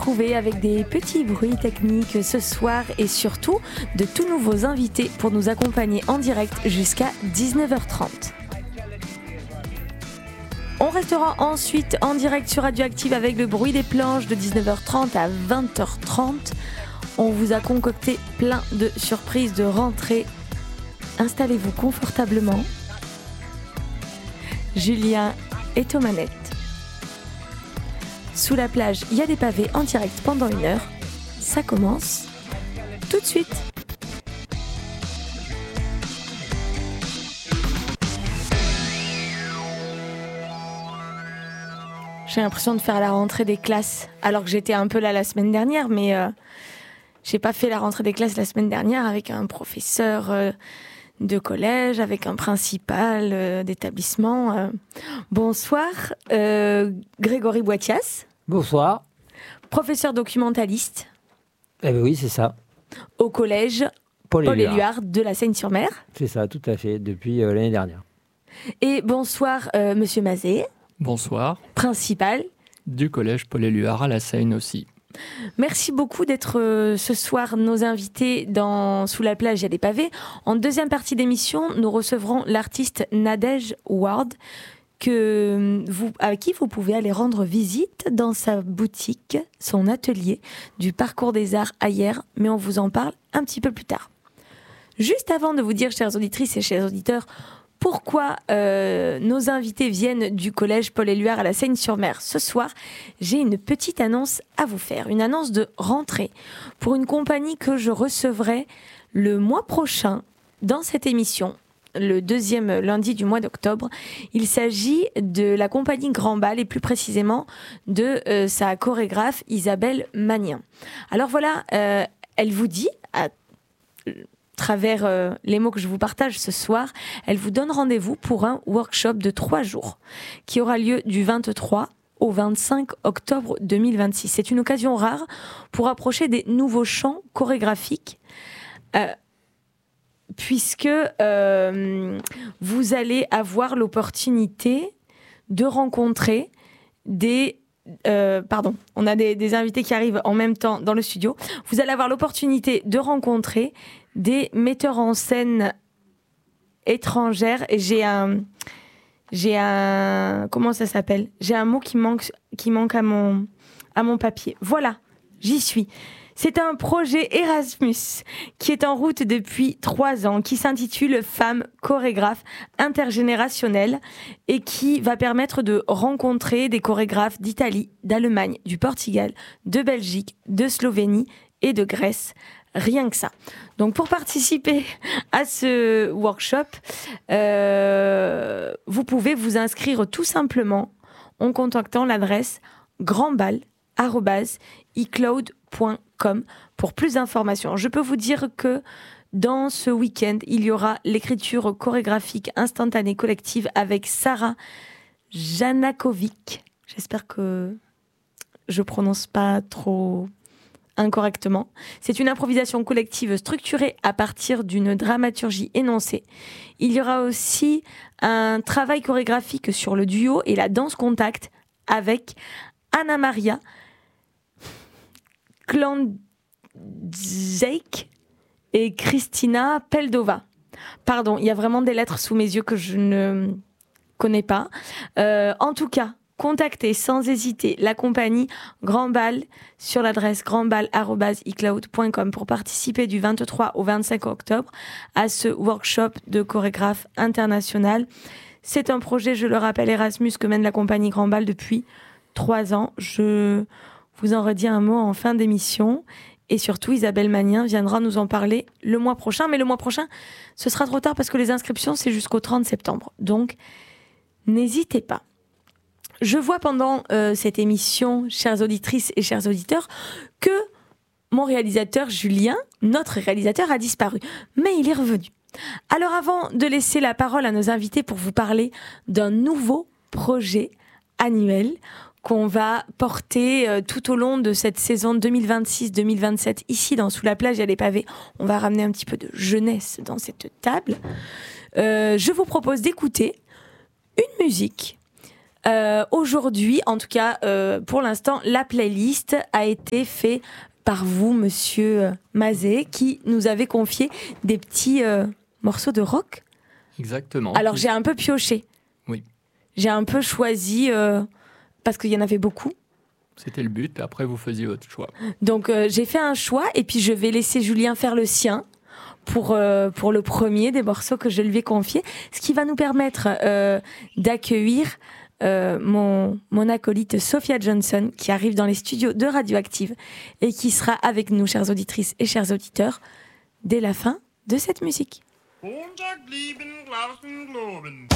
retrouver avec des petits bruits techniques ce soir et surtout de tout nouveaux invités pour nous accompagner en direct jusqu'à 19h30. On restera ensuite en direct sur Radioactive avec le bruit des planches de 19h30 à 20h30. On vous a concocté plein de surprises de rentrée. Installez-vous confortablement. Julien est aux manettes. Sous la plage, il y a des pavés en direct pendant 1 heure. Ça commence tout de suite. J'ai l'impression de faire la rentrée des classes, alors que j'étais un peu là la semaine dernière, mais j'ai pas fait la rentrée des classes la semaine dernière avec un professeur de collège, avec un principal d'établissement. Bonsoir, Grégory Boitias. Bonsoir. Professeur documentaliste. Eh bien oui, c'est ça. Au collège Paul Éluard de la Seine-sur-Mer. C'est ça, tout à fait, depuis l'année dernière. Et bonsoir, Monsieur Mazet. Bonsoir. Principal. Du collège Paul Éluard à la Seine aussi. Merci beaucoup d'être ce soir nos invités dans Sous la plage, il y a des pavés. En deuxième partie d'émission, nous recevrons l'artiste Nadège Ward, à qui vous pouvez aller rendre visite dans sa boutique, son atelier du Parcours des Arts à Hyères, mais on vous en parle un petit peu plus tard. Juste avant de vous dire, chères auditrices et chers auditeurs, pourquoi nos invités viennent du collège Paul Éluard à la Seine-sur-Mer ce soir, j'ai une petite annonce à vous faire, une annonce de rentrée pour une compagnie que je recevrai le mois prochain dans cette émission, le 2e lundi du mois d'octobre. Il s'agit de la compagnie Grand Bal et plus précisément de sa chorégraphe Isabelle Magnien. Alors voilà, elle vous dit à travers les mots que je vous partage ce soir, elle vous donne rendez-vous pour un workshop de 3 jours qui aura lieu du 23 au 25 octobre 2026. C'est une occasion rare pour approcher des nouveaux champs chorégraphiques puisque vous allez avoir l'opportunité de rencontrer on a des invités qui arrivent en même temps dans le studio. Vous allez avoir l'opportunité de rencontrer des metteurs en scène étrangères. Et j'ai un comment ça s'appelle ? J'ai un mot qui manque à mon papier. Voilà, j'y suis. C'est un projet Erasmus qui est en route depuis 3 ans, qui s'intitule Femmes chorégraphes intergénérationnelles et qui va permettre de rencontrer des chorégraphes d'Italie, d'Allemagne, du Portugal, de Belgique, de Slovénie et de Grèce. Rien que ça. Donc pour participer à ce workshop, vous pouvez vous inscrire tout simplement en contactant l'adresse grandbal@icloud.com pour plus d'informations. Je peux vous dire que dans ce week-end, il y aura l'écriture chorégraphique instantanée collective avec Sarah Janakovic. J'espère que je prononce pas trop incorrectement. C'est une improvisation collective structurée à partir d'une dramaturgie énoncée. Il y aura aussi un travail chorégraphique sur le duo et la danse contact avec Anna Maria Klandzek et Christina Peldova. Pardon, il y a vraiment des lettres sous mes yeux que je ne connais pas. En tout cas, contactez sans hésiter la compagnie Grand Bal sur l'adresse grandbal@icloud.com pour participer du 23 au 25 octobre à ce workshop de chorégraphe international. C'est un projet, je le rappelle, Erasmus que mène la compagnie Grand Bal depuis 3 ans. Je vous en redis un mot en fin d'émission. Et surtout, Isabelle Magnien viendra nous en parler le mois prochain. Mais le mois prochain, ce sera trop tard parce que les inscriptions, c'est jusqu'au 30 septembre. Donc, n'hésitez pas. Je vois pendant cette émission, chères auditrices et chers auditeurs, que mon réalisateur Julien, notre réalisateur, a disparu. Mais il est revenu. Alors avant de laisser la parole à nos invités pour vous parler d'un nouveau projet annuel qu'on va porter tout au long de cette saison 2026-2027 ici dans Sous la plage, il y a des pavés. On va ramener un petit peu de jeunesse dans cette table. Je vous propose d'écouter une musique Aujourd'hui, en tout cas, pour l'instant, la playlist a été faite par vous, monsieur Mazet, qui nous avait confié des petits morceaux de rock. Exactement. Alors, j'ai un peu pioché. Oui. J'ai un peu choisi, parce qu'il y en avait beaucoup. C'était le but, après vous faisiez votre choix. Donc, j'ai fait un choix, et puis je vais laisser Julien faire le sien pour le premier des morceaux que je lui ai confié, ce qui va nous permettre d'accueillir mon acolyte Sophia Johnson, qui arrive dans les studios de Radioactive et qui sera avec nous, chères auditrices et chers auditeurs, dès la fin de cette musique.